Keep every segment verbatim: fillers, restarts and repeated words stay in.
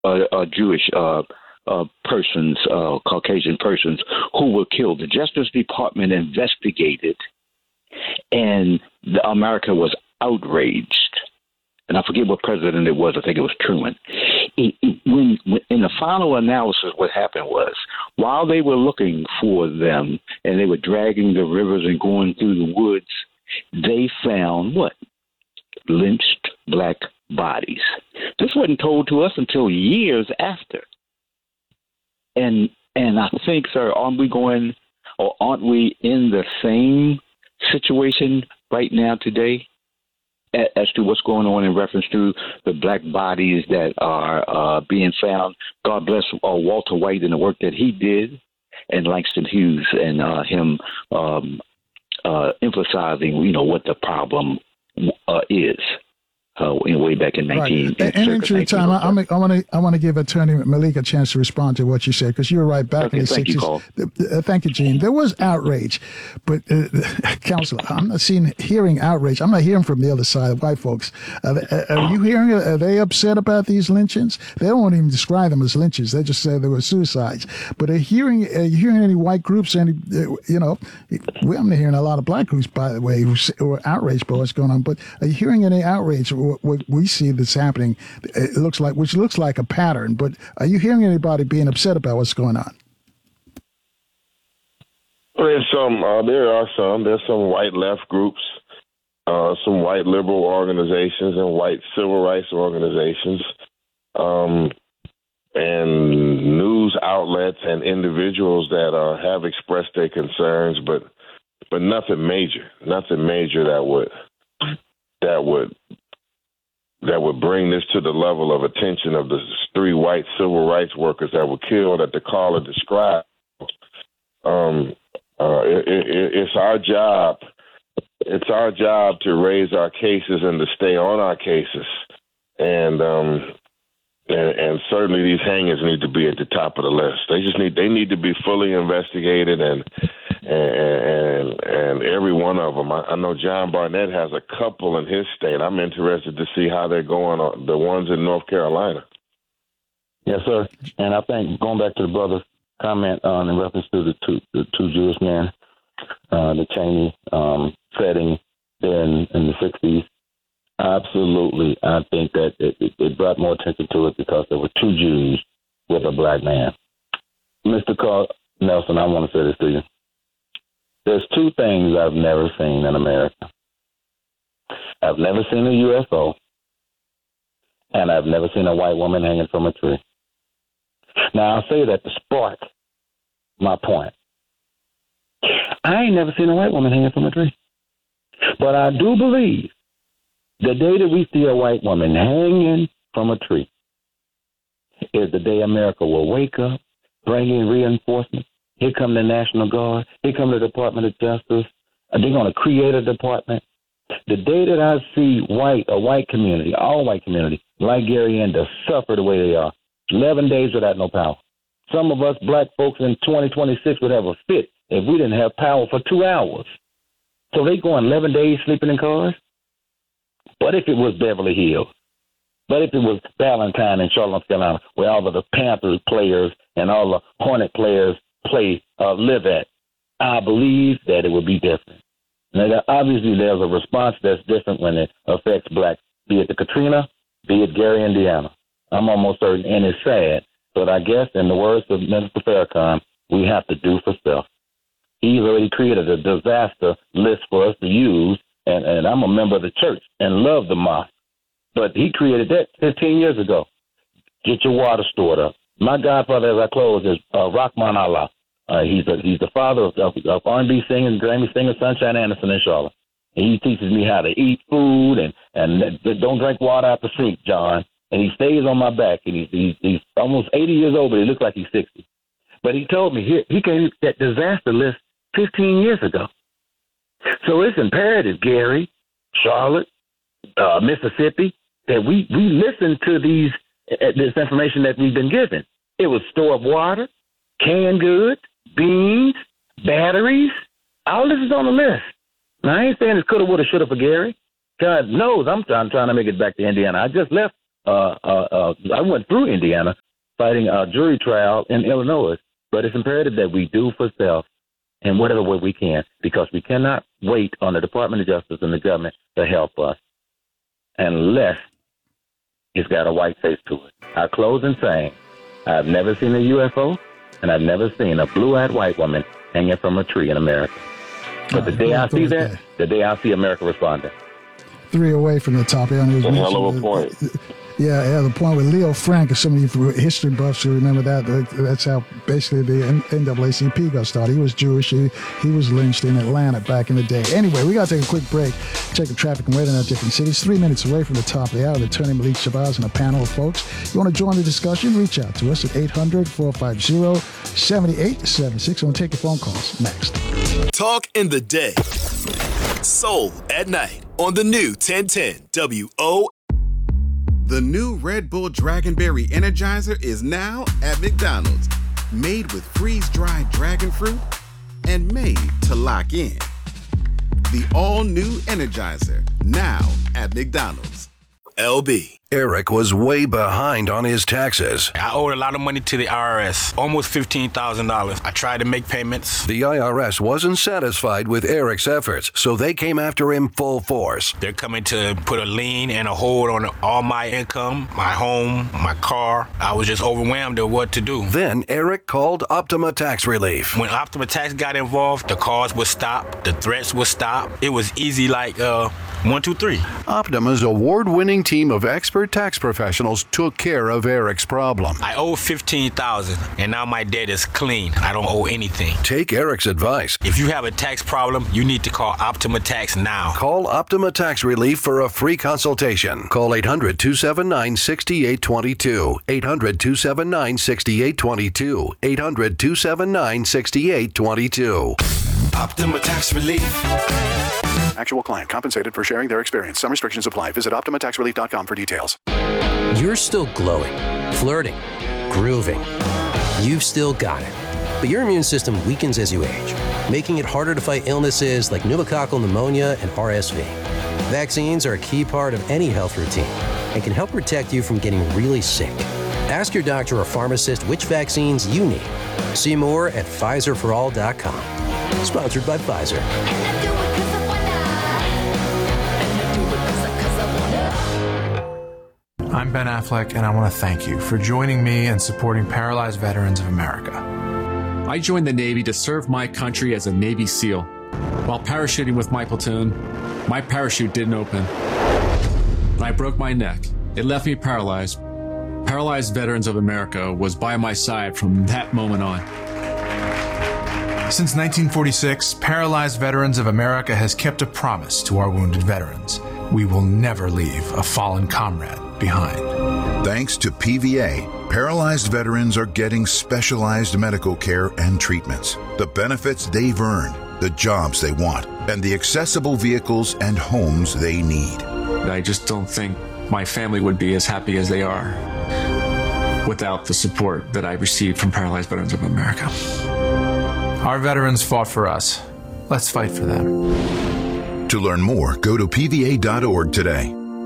uh, uh, Jewish uh, uh, persons, uh, Caucasian persons who were killed. The Justice Department investigated, and the, America was outraged. And I forget what president it was. I think it was Truman. It, it, when, when in the final analysis, what happened was, while they were looking for them and they were dragging the rivers and going through the woods, they found what? Lynched black bodies. This wasn't told to us until years after. And and I think, sir, aren't we going, or aren't we in the same situation right now today as to what's going on in reference to the black bodies that are uh, being found? God bless uh, Walter White and the work that he did, and Langston Hughes and uh, him um, uh, emphasizing, you know, what the problem uh, is. Uh, way back in nineteen. Right. And into your time, I, I want to I want to give Attorney Malik a chance to respond to what you said, because you were right back okay, in the thank sixties. You, uh, thank you, Gene. There was outrage, but uh, Counselor, I'm not seeing hearing outrage. I'm not hearing from the other side, white folks. Uh, are you hearing? Are they upset about these lynchings? They don't even describe them as lynchings. They just say they were suicides. But are hearing? Are you hearing any white groups? Any? Uh, you know, we, I'm not hearing a lot of black groups, by the way, who, who are outraged by what's going on. But are you hearing any outrage? What we see that's happening, it looks like, which looks like a pattern, but are you hearing anybody being upset about what's going on? Well, there's some, uh, there are some, there's some white left groups, uh, some white liberal organizations and white civil rights organizations, um, and news outlets and individuals that uh, have expressed their concerns, but, but nothing major, nothing major that would, that would, that would bring this to the level of attention of the three white civil rights workers that were killed that the caller described. Um, uh, it, it, it's our job. It's our job to raise our cases and to stay on our cases. And, um, and, and certainly these hangings need to be at the top of the list. They just need, they need to be fully investigated, and, and, and every one of them. I, I know John Barnett has a couple in his state. I'm interested to see how they're going on, the ones in North Carolina. Yes, sir. And I think going back to the brother's comment on in reference to the two, the two Jewish men, uh, the Cheney um, setting there in, in the sixties, absolutely. I think that it, it, it brought more attention to it because there were two Jews with a black man. Mister Carl Nelson, I want to say this to you. There's two things I've never seen in America. I've never seen a U F O, and I've never seen a white woman hanging from a tree. Now, I'll say that to spark my point. I ain't never seen a white woman hanging from a tree. But I do believe the day that we see a white woman hanging from a tree is the day America will wake up, bring in reinforcements. Here come the National Guard. Here come the Department of Justice. They're going to create a department. The day that I see white, a white community, all white community, like Gary Ender, suffer the way they are, eleven days without no power. Some of us black folks in twenty twenty-six would have a fit if we didn't have power for two hours. So they go eleven days sleeping in cars? What if it was Beverly Hills? What if it was Valentine in Charlotte, North Carolina, where all of the Panthers players and all the Hornet players play, uh, live at? I believe that it would be different. Now, obviously, there's a response that's different when it affects blacks, be it the Katrina, be it Gary, Indiana. I'm almost certain, and it's sad, but I guess in the words of Minister Farrakhan, we have to do for self. He's already created a disaster list for us to use, and, and I'm a member of the church and love the mosque, but he created that fifteen years ago. Get your water stored up. My godfather, as I close, is uh, Rahman Allah. Uh, he's a, he's the father of, of, of R and B singers, Grammy singer, Sunshine Anderson in Charlotte. And he teaches me how to eat food and, and don't drink water out the sink, John. And he stays on my back, and he's, he's, he's almost eighty years old, but he looks like he's sixty. But he told me he, he came that disaster list fifteen years ago. So it's imperative, Gary, Charlotte, uh, Mississippi, that we, we listen to these uh, this information that we've been given. It was store of water, canned goods, beans, batteries. All this is on the list. Now, I ain't saying it's coulda, woulda, shoulda for Gary. God knows I'm trying, trying to make it back to Indiana. I just left uh, uh, uh, I went through Indiana fighting a jury trial in Illinois. But it's imperative that we do for self in whatever way we can, because we cannot wait on the Department of Justice and the government to help us unless it's got a white face to it. I close in saying, I've never seen a U F O, and I've never seen a blue-eyed white woman hanging from a tree in America. But the day I see that, the day I see America responding. Three away from the top. Yeah, That's a hell of a point. Yeah, yeah, the point with Leo Frank, some of you history buffs who remember that, that's how basically the N double A C P got started. He was Jewish. He, he was lynched in Atlanta back in the day. Anyway, we got to take a quick break, check the traffic and weather in our different cities. Three minutes away from the top of the hour, Attorney Malik Shabazz and a panel of folks. You want to join the discussion? Reach out to us at eight hundred, four five zero, seven eight seven six. We'll take your phone calls next. Talk in the day. Soul at night on the new ten ten W O. The new Red Bull Dragonberry Energizer is now at McDonald's. Made with freeze-dried dragon fruit and made to lock in. The all-new Energizer, now at McDonald's. L B. Eric was way behind on his taxes. I owed a lot of money to the I R S, almost fifteen thousand dollars. I tried to make payments. The I R S wasn't satisfied with Eric's efforts, so they came after him full force. They're coming to put a lien and a hold on all my income, my home, my car. I was just overwhelmed at what to do. Then Eric called Optima Tax Relief. When Optima Tax got involved, the calls would stop, the threats would stop. It was easy like uh, one, two, three. Optima's award-winning team of expert tax professionals took care of Eric's problem. I owe fifteen thousand dollars, and now my debt is clean. I don't owe anything. Take Eric's advice. If you have a tax problem, you need to call Optima Tax now. Call Optima Tax Relief for a free consultation. Call eight hundred, two seven nine, six eight two two. eight hundred, two seven nine, six eight two two. eight hundred, two seven nine, six eight two two. Optima Tax Relief. Actual client compensated for sharing their experience. Some restrictions apply. Visit Optima Tax Relief dot com for details. You're still glowing, flirting, grooving. You've still got it. But your immune system weakens as you age, making it harder to fight illnesses like pneumococcal pneumonia and R S V. Vaccines are a key part of any health routine and can help protect you from getting really sick. Ask your doctor or pharmacist which vaccines you need. See more at Pfizer for all dot com. Sponsored by Pfizer. I'm Ben Affleck, and I want to thank you for joining me and supporting Paralyzed Veterans of America. I joined the Navy to serve my country as a Navy SEAL. While parachuting with my platoon, my parachute didn't open. I broke my neck. It left me paralyzed. Paralyzed Veterans of America was by my side from that moment on. Since nineteen forty-six, Paralyzed Veterans of America has kept a promise to our wounded veterans. We will never leave a fallen comrade behind. Thanks to P V A, paralyzed veterans are getting specialized medical care and treatments, the benefits they've earned, the jobs they want, and the accessible vehicles and homes they need. I just don't think my family would be as happy as they are without the support that I received from Paralyzed Veterans of America. Our veterans fought for us. Let's fight for them. To learn more, go to P V A dot org today.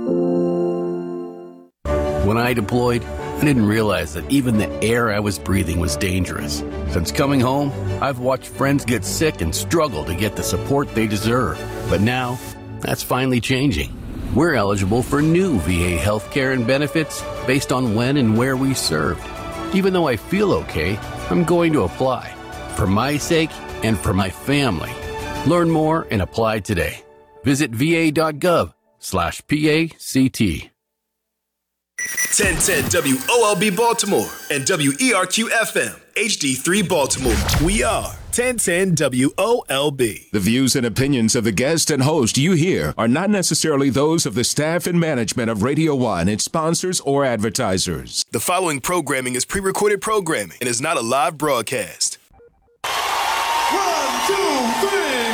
When I deployed, I didn't realize that even the air I was breathing was dangerous. Since coming home, I've watched friends get sick and struggle to get the support they deserve. But now, that's finally changing. We're eligible for new V A healthcare and benefits based on when and where we served. Even though I feel okay, I'm going to apply. For my sake and for my family. Learn more and apply today. Visit va.gov slash PACT. ten ten W O L B Baltimore and W E R Q F M H D three Baltimore. We are ten ten W O L B. The views and opinions of the guest and host you hear are not necessarily those of the staff and management of Radio One, its sponsors, or advertisers. The following programming is pre-recorded programming and is not a live broadcast. One, two, three.